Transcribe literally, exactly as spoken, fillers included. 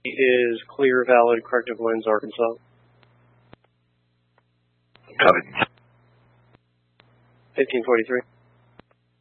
is Clear, Valid, Correct Avoidance, Arkansas. Copy. fifteen forty-three.